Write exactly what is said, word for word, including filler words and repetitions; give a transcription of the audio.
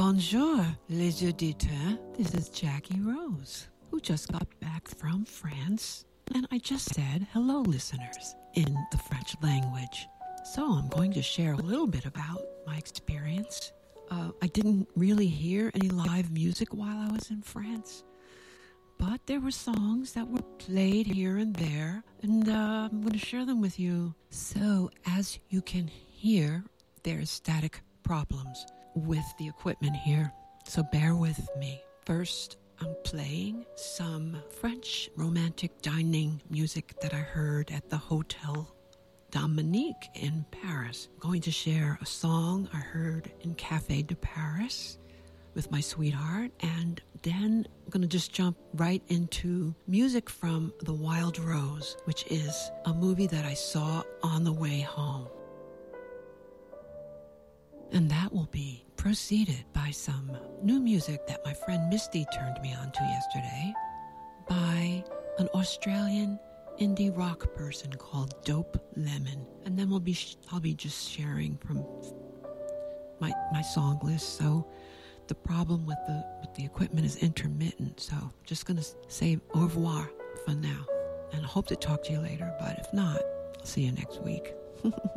Bonjour, les auditeurs. This is Jackie Rose, who just got back from France. And I just said hello, listeners, in the French language. So I'm going to share a little bit about my experience. Uh, I didn't really hear any live music while I was in France, but there were songs that were played here and there, and uh, I'm going to share them with you. So as you can hear, there's static problems with the equipment here, so bear with me. First, I'm playing some French romantic dining music that I heard at the Hotel Dominique in Paris. I'm going to share a song I heard in Café de Paris with my sweetheart, and then I'm going to just jump right into music from The Wild Rose, which is a movie that I saw on the way home. And that will be preceded by some new music that my friend Misty turned me on to yesterday by an Australian indie rock person called Dope Lemon. And then we'll be sh- I'll be just sharing from my my song list. So the problem with the with the equipment is intermittent. So I'm just going to say au revoir for now. And I hope to talk to you later. But if not, I'll see you next week.